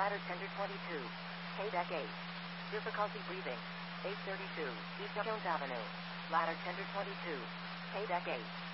Ladder tender 22. K deck 8. Difficulty breathing. 832. East Jones Avenue. Ladder tender 22. K deck 8.